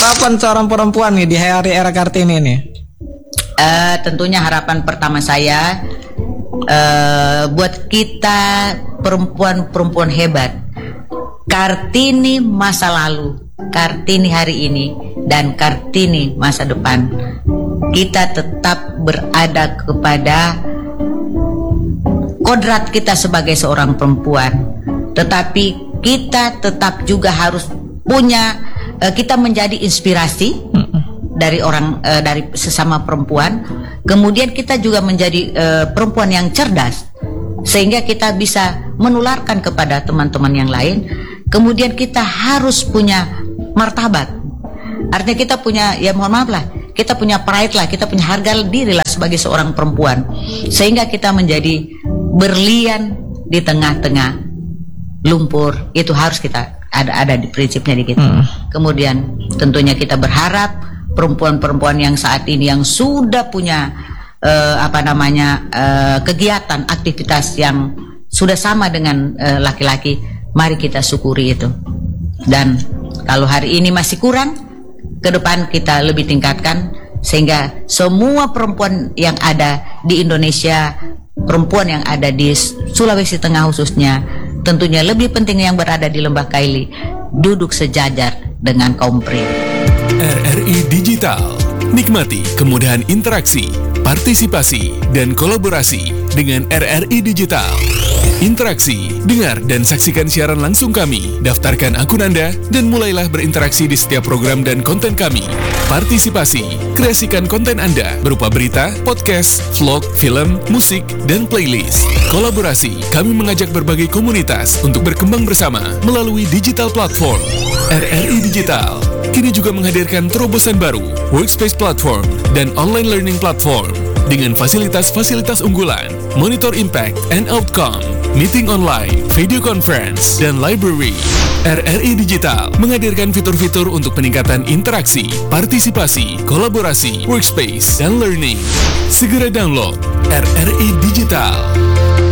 harapan seorang perempuan nih di hari era Kartini nih? Tentunya harapan pertama saya buat kita perempuan-perempuan hebat, Kartini masa lalu, Kartini hari ini, dan Kartini masa depan, kita tetap berada kepada kodrat kita sebagai seorang perempuan, tetapi kita tetap juga harus punya, kita menjadi inspirasi dari orang, dari sesama perempuan. Kemudian kita juga menjadi perempuan yang cerdas, sehingga kita bisa menularkan kepada teman-teman yang lain. Kemudian kita harus punya martabat, artinya kita punya, ya mohon maaf lah, kita punya pride lah, kita punya harga diri lah sebagai seorang perempuan, sehingga kita menjadi berlian di tengah-tengah lumpur. Itu harus kita ada di prinsipnya di kita. Kemudian tentunya kita berharap perempuan-perempuan yang saat ini yang sudah punya kegiatan aktivitas yang sudah sama dengan laki-laki, mari kita syukuri itu. Dan kalau hari ini masih kurang, ke depan kita lebih tingkatkan, sehingga semua perempuan yang ada di Indonesia, perempuan yang ada di Sulawesi Tengah khususnya, tentunya lebih penting yang berada di Lembah Kaili, duduk sejajar dengan kaum pria. RRI Digital, nikmati kemudahan interaksi, partisipasi, dan kolaborasi dengan RRI Digital. Interaksi, dengar dan saksikan siaran langsung kami, daftarkan akun Anda, dan mulailah berinteraksi di setiap program dan konten kami. Partisipasi, kreasikan konten Anda berupa berita, podcast, vlog, film, musik, dan playlist. Kolaborasi, kami mengajak berbagai komunitas untuk berkembang bersama melalui digital platform. RRI Digital kini juga menghadirkan terobosan baru, workspace platform, dan online learning platform dengan fasilitas-fasilitas unggulan, monitor impact and outcome, meeting online, video conference, dan library. RRI Digital menghadirkan fitur-fitur untuk peningkatan interaksi, partisipasi, kolaborasi, workspace, dan learning. Segera download RRI Digital.